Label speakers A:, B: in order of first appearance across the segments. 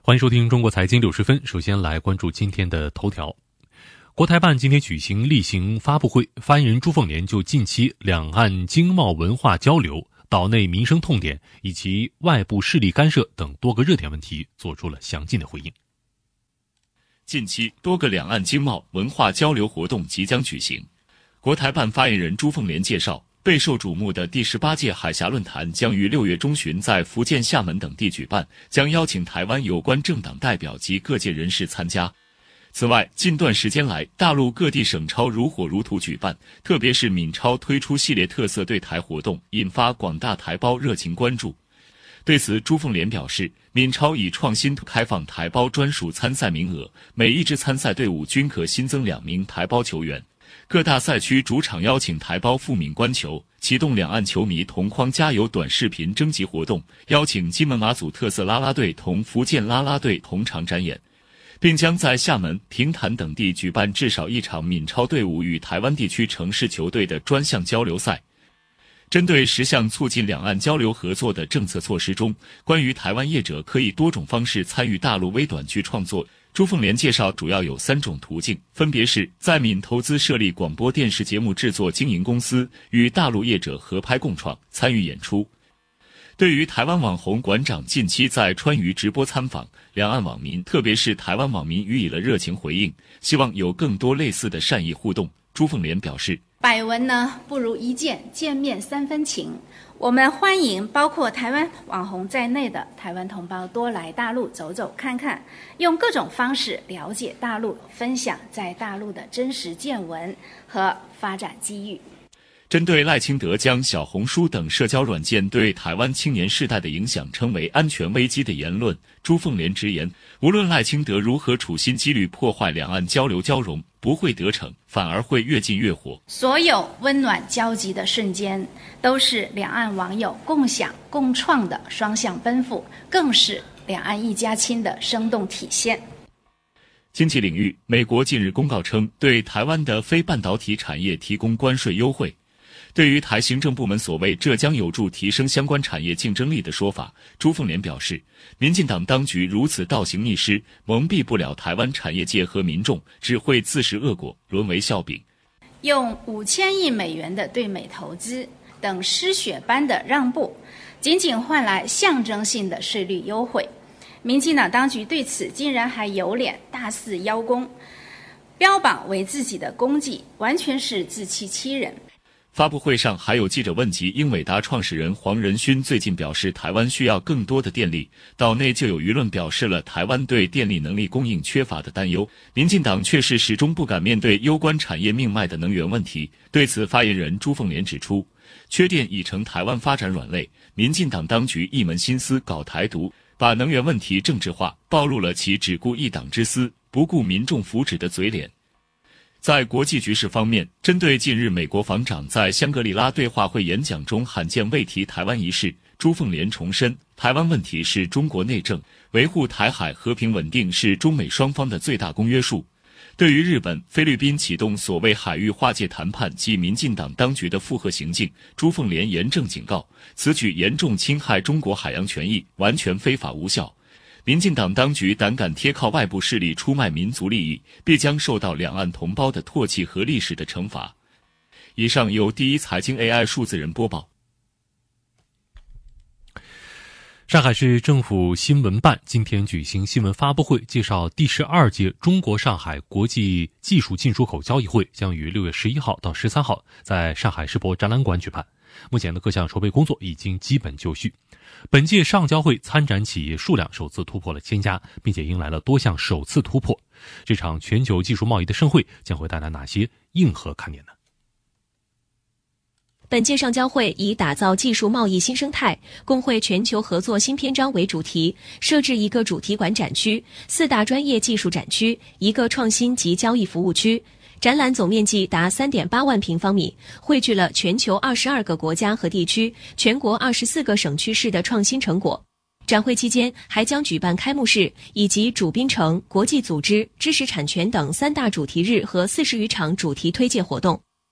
A: 欢迎收听中国财经60分。首先来关注今天的头条。国台办今天举行例行发布会，发言人朱凤莲就近期两岸经贸文化交流、岛内民生痛点以及外部势力干涉等多个热点问题做出了详尽的回应。
B: 近期多个两岸经贸文化交流活动即将举行。国台办发言人朱凤莲介绍，备受瞩目的第18届海峡论坛将于6月中旬在福建厦门等地举办，将邀请台湾有关政党代表及各界人士参加。此外，近段时间来，大陆各地省超如火如荼举办，特别是闽超推出系列特色对台活动，引发广大台胞热情关注。对此，朱凤莲表示，闽超以创新开放台胞专属参赛名额，每一支参赛队伍均可新增2名台胞球员。各大赛区主场邀请台胞赴闽观球，启动两岸球迷同框加油短视频征集活动，邀请金门马祖特色啦啦队同福建啦啦队同场展演，并将在厦门、平潭等地举办至少1场闽超队伍与台湾地区城市球队的专项交流赛。针对10项促进两岸交流合作的政策措施中，关于台湾业者可以多种方式参与大陆微短剧创作，朱凤莲介绍主要有3种途径，分别是在闽投资设立广播电视节目制作经营公司，与大陆业者合拍共创，参与演出。对于台湾网红馆长近期在川渝直播参访，两岸网民特别是台湾网民予以了热情回应，希望有更多类似的善意互动。朱凤莲表示，
C: 百闻呢不如一见，见面3分情。我们欢迎包括台湾网红在内的台湾同胞多来大陆走走看看，用各种方式了解大陆，分享在大陆的真实见闻和发展机遇。
B: 针对赖清德将小红书等社交软件对台湾青年世代的影响称为安全危机的言论，朱凤莲直言，无论赖清德如何处心积虑破坏两岸交流交融，不会得逞，反而会越进越火。
C: 所有温暖交集的瞬间，都是两岸网友共享共创的双向奔赴，更是两岸一家亲的生动体现。
B: 经济领域，美国近日公告称，对台湾的非半导体产业提供关税优惠。对于台行政部门所谓这将有助提升相关产业竞争力的说法，朱凤莲表示，民进党当局如此倒行逆施，蒙蔽不了台湾产业界和民众，只会自食恶果，沦为笑柄。
C: 用5000亿美元的对美投资等失血般的让步，仅仅换来象征性的税率优惠，民进党当局对此竟然还有脸大肆邀功，标榜为自己的功绩，完全是自欺欺人。
B: 发布会上还有记者问及英伟达创始人黄仁勋最近表示台湾需要更多的电力，岛内就有舆论表示了台湾对电力能力供应缺乏的担忧，民进党却是始终不敢面对攸关产业命脉的能源问题。对此，发言人朱凤莲指出，缺电已成台湾发展软肋，民进党当局一门心思搞台独，把能源问题政治化，暴露了其只顾一党之私，不顾民众福祉的嘴脸。在国际局势方面，针对近日美国防长在香格里拉对话会演讲中罕见未提台湾一事，朱凤莲重申，台湾问题是中国内政，维护台海和平稳定是中美双方的最大公约数。对于日本、菲律宾启动所谓海域划界谈判及民进党当局的附和行径，朱凤莲严正警告，此举严重侵害中国海洋权益，完全非法无效。民进党当局胆敢贴靠外部势力出卖民族利益，必将受到两岸同胞的唾弃和历史的惩罚。以上由第一财经 AI 数字人播报。
A: 上海市政府新闻办今天举行新闻发布会，介绍第12届中国上海国际技术进出口交易会将于6月11号到13号在上海世博展览馆举办。目前的各项筹备工作已经基本就绪。本届上交会参展企业数量首次突破了1000家，并且迎来了多项首次突破。这场全球技术贸易的盛会将会带来哪些硬核看点呢？
D: 本届上交会以打造技术贸易新生态、共绘全球合作新篇章为主题，设置1个主题馆展区、4大专业技术展区、1个创新及交易服务区。展览总面积达 3.8 万平方米，汇聚了全球22个国家和地区、全国24个省区市的创新成果。展会期间还将举办开幕式，以及主宾城、国际组织、知识产权等3大主题日和40余场主题推介活动。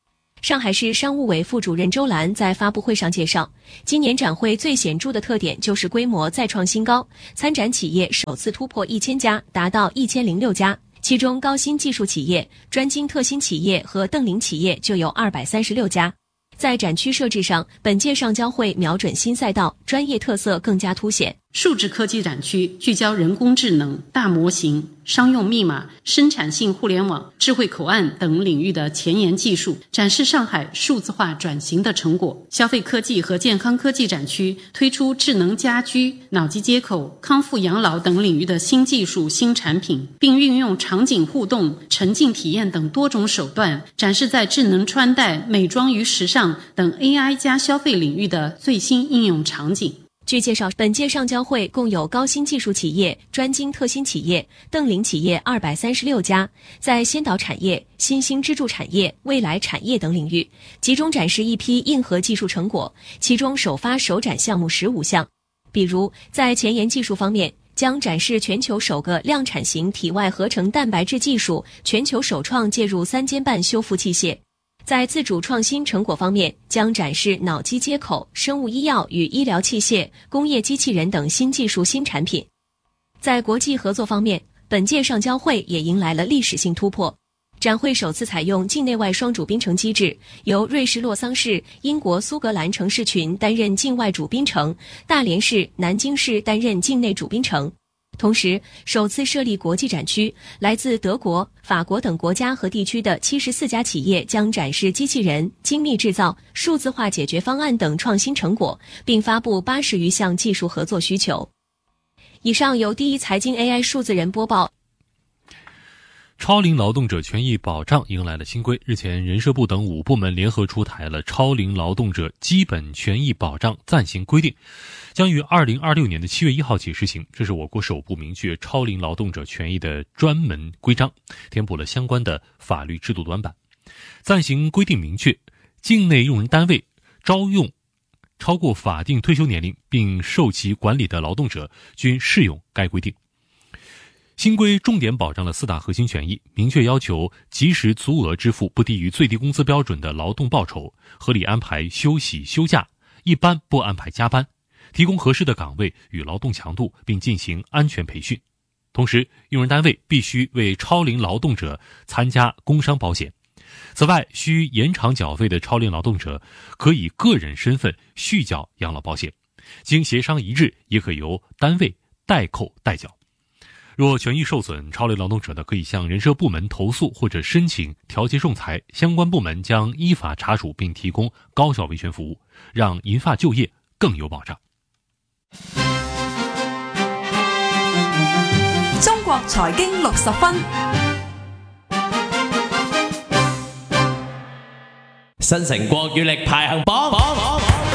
D: 上海市商务委副主任周兰在发布会上介绍，今年展会最显著的特点就是规模再创新高，参展企业首次突破1000家，达到1006家。其中高新技术企业、专精特新企业和瞪羚企业就有236家。在展区设置上，本届上交会瞄准新赛道，专业特色更加凸显。
E: 数字科技展区聚焦人工智能、大模型、商用密码、生产性互联网、智慧口岸等领域的前沿技术，展示上海数字化转型的成果。消费科技和健康科技展区推出智能家居、脑机接口、康复养老等领域的新技术、新产品，并运用场景互动、沉浸体验等多种手段，展示在智能穿戴、美妆与时尚等 AI 加消费领域的最新应用场景。
D: 据介绍，本届上交会共有高新技术企业、专精特新企业、瞪羚企业236家，在先导产业、新兴支柱产业、未来产业等领域集中展示一批硬核技术成果，其中首发首展项目15项。比如，在前沿技术方面，将展示全球首个量产型体外合成蛋白质技术，全球首创介入3间半修复器械。在自主创新成果方面，将展示脑机接口、生物医药与医疗器械、工业机器人等新技术新产品。在国际合作方面，本届上交会也迎来了历史性突破。展会首次采用境内外双主宾城机制，由瑞士洛桑市、英国苏格兰城市群担任境外主宾城，大连市、南京市担任境内主宾城。同时，首次设立国际展区，来自德国、法国等国家和地区的74家企业将展示机器人、精密制造、数字化解决方案等创新成果，并发布80余项技术合作需求。以上由第一财经 AI 数字人播报。
A: 超龄劳动者权益保障迎来了新规。日前，人社部等5部门联合出台了超龄劳动者基本权益保障暂行规定，将于2026年的7月1号起施行。这是我国首部明确超龄劳动者权益的专门规章，填补了相关的法律制度短板。暂行规定明确，境内用人单位招用超过法定退休年龄并受其管理的劳动者均适用该规定。新规重点保障了4大核心权益，明确要求及时足额支付不低于最低工资标准的劳动报酬，合理安排休息休假，一般不安排加班，提供合适的岗位与劳动强度，并进行安全培训。同时，用人单位必须为超龄劳动者参加工伤保险。此外，需延长缴费的超龄劳动者可以个人身份续缴养老保险，经协商一致，也可由单位代扣代缴。若权益受损，超龄劳动者可以向人社部门投诉或者申请调解仲裁，相关部门将依法查处并提供高效维权服务，让银发就业更有保障。
F: 中國財經60分，
G: 新城國語力排行榜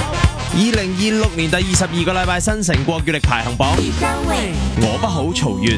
G: ，2026年第22個禮拜新城國語力排行榜，我不好曹越